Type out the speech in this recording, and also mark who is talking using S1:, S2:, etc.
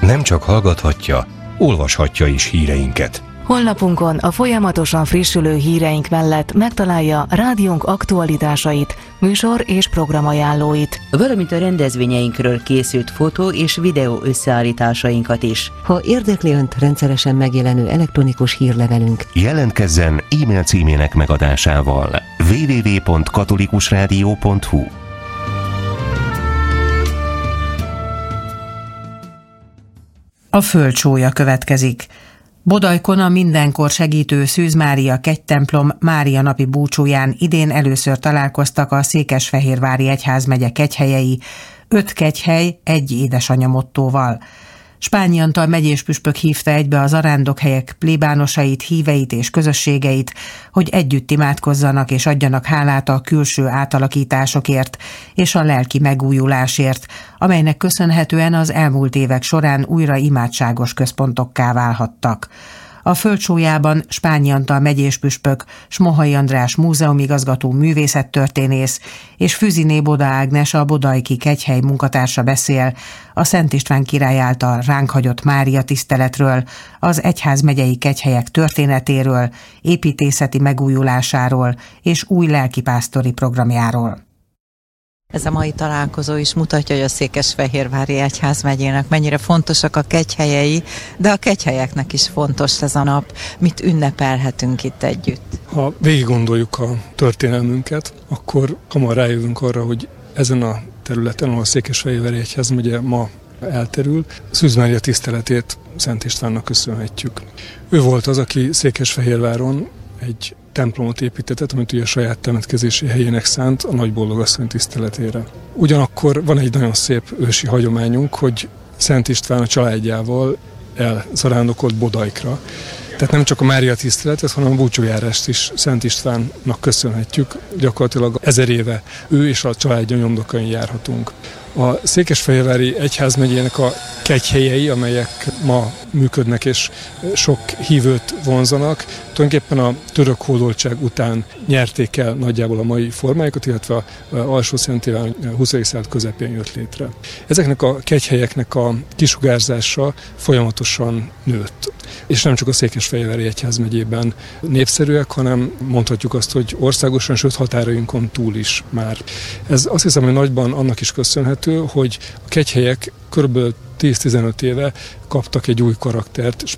S1: nem csak hallgathatja, olvashatja is híreinket.
S2: Honlapunkon a folyamatosan frissülő híreink mellett megtalálja rádiónk aktualitásait, műsor és programajánlóit,
S3: valamint a rendezvényeinkről készült fotó és videó összeállításainkat is.
S4: Ha érdekli Önt rendszeresen megjelenő elektronikus hírlevelünk,
S1: Jelentkezzen e-mail címének megadásával. www.katolikusradio.hu.
S5: A földcsója következik. Bodajkon a mindenkor segítő Szűz Mária kegytemplom Mária napi búcsúján idén először találkoztak a Székesfehérvári egyházmegye kegyhelyei, 5 kegyhely, 1 édesanya mottóval. Spányi Antal megyéspüspök hívta egybe az arándokhelyek plébánosait, híveit és közösségeit, hogy együtt imádkozzanak és adjanak hálát a külső átalakításokért és a lelki megújulásért, amelynek köszönhetően az elmúlt évek során újra imádságos központokká válhattak. A földcsójában Spányi Antal megyéspüspök, Smohai András múzeumigazgató művészettörténész és Füziné Boda Ágnes, a bodajki kegyhely munkatársa beszél a Szent István király által ránk hagyott Mária tiszteletről, az egyházmegyei kegyhelyek történetéről, építészeti megújulásáról és új lelkipásztori programjáról.
S6: Ez a mai találkozó is mutatja, hogy a Székesfehérvári egyházmegyének mennyire fontosak a kegyhelyei, de a kegyhelyeknek is fontos ez a nap. Mit ünnepelhetünk itt együtt?
S7: Ha végig gondoljuk a történelmünket, akkor hamar rájövünk arra, hogy ezen a területen, ahol a Székesfehérvári egyházmegye ma elterül, Szűz Mária tiszteletét Szent Istvánnak köszönhetjük. Ő volt az, aki Székesfehérváron egy templomot építetett, amit ugye a saját temetkezési helyének szánt a Nagy Boldogasszony tiszteletére. Ugyanakkor van egy nagyon szép ősi hagyományunk, hogy Szent István a családjával elzarándokolt Bodajkra. Tehát nem csak a Mária tiszteletet, hanem a búcsújárást is Szent Istvánnak köszönhetjük. Gyakorlatilag 1000 éve ő és a családja nyomdokain járhatunk. A Székesfehérvári egyházmegyének a kegyhelyei, amelyek ma működnek és sok hívőt vonzanak, tulajdonképpen a török hódoltság után nyerték el nagyjából a mai formájukat, illetve a Alsó-Szent Iván 20. század közepén jött létre. Ezeknek a kegyhelyeknek a kisugárzása folyamatosan nőtt. És nem csak a Székesfehérvári egyházmegyében népszerűek, hanem mondhatjuk azt, hogy országosan, sőt határainkon túl is már. Ez azt hiszem, hogy nagyban annak is köszönhető, hogy a kegyhelyek kb. 10-15 éve kaptak egy új karaktert,